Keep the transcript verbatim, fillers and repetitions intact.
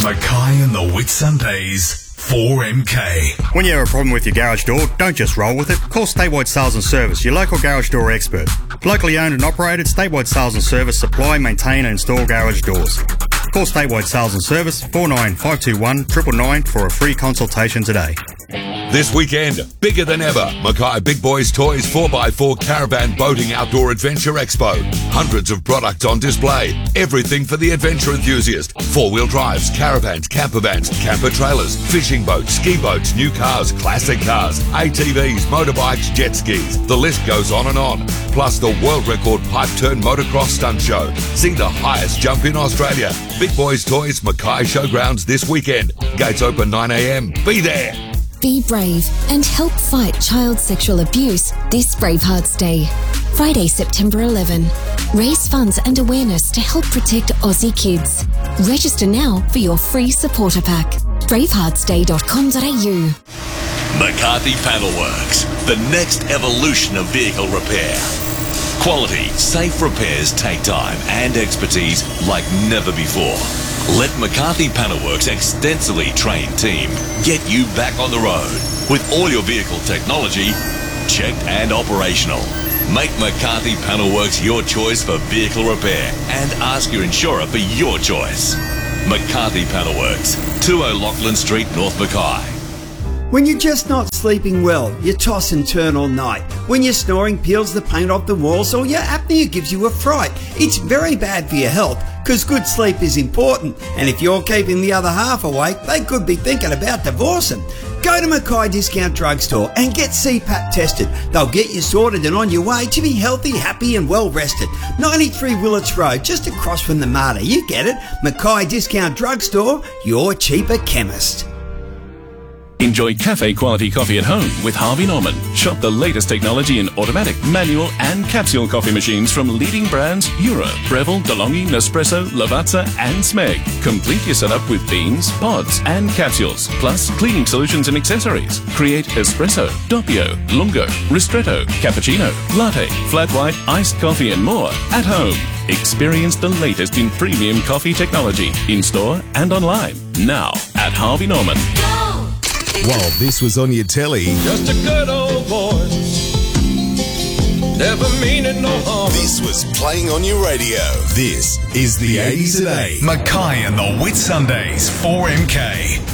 Mackay and the Whitsundays, four M K. When you have a problem with your garage door, don't just roll with it. Call Statewide Sales and Service, your local garage door expert. Locally owned and operated, Statewide Sales and Service supply, maintain and install garage doors. Call Statewide Sales and Service four nine five two one nine nine nine for a free consultation today. This weekend, bigger than ever, Mackay Big Boys Toys four by four Caravan Boating Outdoor Adventure Expo. Hundreds of products on display. Everything for the adventure enthusiast. Four-wheel drives, caravans, camper vans, camper trailers, fishing boats, ski boats, new cars, classic cars, A T Vs, motorbikes, jet skis. The list goes on and on. Plus the world record pipe turn motocross stunt show. See the highest jump in Australia. Big Boys Toys Mackay Showgrounds this weekend. Gates open nine a m. Be there. Be brave and help fight child sexual abuse this Bravehearts Day. Friday, September eleventh. Raise funds and awareness to help protect Aussie kids. Register now for your free supporter pack. bravehearts day dot com dot a u. McCarthy Panelworks, the next evolution of vehicle repair. Quality, safe repairs take time and expertise like never before. Let McCarthy Panelworks' extensively trained team get you back on the road with all your vehicle technology checked and operational. Make McCarthy Panelworks your choice for vehicle repair and ask your insurer for your choice. McCarthy Panelworks, two O'Loughlin Street, North Mackay. When you're just not sleeping well, you toss and turn all night. When your snoring peels the paint off the walls or your apnea gives you a fright, it's very bad for your health because good sleep is important. And if you're keeping the other half awake, they could be thinking about divorcing. Go to Mackay Discount Drugstore and get C PAP tested. They'll get you sorted and on your way to be healthy, happy and well rested. ninety-three Willits Road, just across from the Marta. You get it. Mackay Discount Drugstore, your cheaper chemist. Enjoy cafe quality coffee at home with Harvey Norman. Shop the latest technology in automatic, manual and capsule coffee machines from leading brands Euro, Breville, DeLonghi, Nespresso, Lavazza and Smeg. Complete your setup with beans, pods and capsules, plus cleaning solutions and accessories. Create espresso, doppio, lungo, ristretto, cappuccino, latte, flat white, iced coffee and more at home. Experience the latest in premium coffee technology in-store and online. Now at Harvey Norman. While this was on your telly, just a good old boy, never meaning no harm. This was playing on your radio. This is the eighties Today. Mackay and the Whitsundays, four M K.